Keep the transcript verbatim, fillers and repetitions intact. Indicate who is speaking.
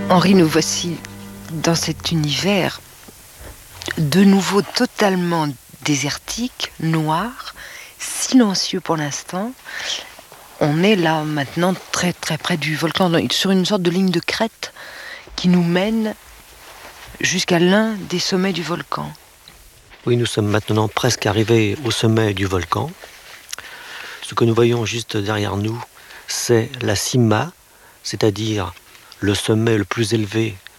Speaker 1: Henri, nous voici dans cet univers de nouveau totalement désertique, noir, silencieux pour l'instant. On est là maintenant très très près du volcan, sur une sorte de ligne de crête qui nous mène jusqu'à l'un des sommets du volcan.
Speaker 2: Oui, nous sommes maintenant presque arrivés au sommet du volcan. Ce que nous voyons juste derrière nous, c'est la cima, c'est-à-dire le sommet le plus élevé